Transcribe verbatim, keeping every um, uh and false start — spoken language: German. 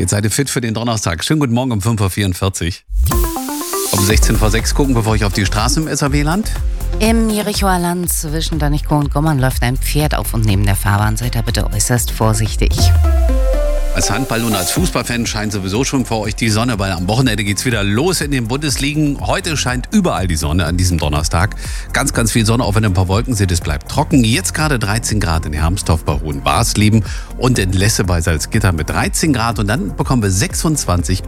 Jetzt seid ihr fit für den Donnerstag. Schönen guten Morgen um fünf Uhr vierundvierzig. Um sechzehn vor sechs gucken, bevor ich auf die Straße im S A W-Land. Im Jerichoer Land zwischen Danichkow und Gommern läuft ein Pferd auf und neben der Fahrbahn. Seid da bitte äußerst vorsichtig. Als Handball- und als Fußballfan scheint sowieso schon vor euch die Sonne, weil am Wochenende geht's wieder los in den Bundesligen. Heute scheint überall die Sonne an diesem Donnerstag. Ganz, ganz viel Sonne, auch wenn ein paar Wolken sind. Es bleibt trocken. Jetzt gerade dreizehn Grad in Hermsdorf bei Hohenwarsleben und in Lesse bei Salzgitter mit dreizehn Grad. Und dann bekommen wir sechsundzwanzig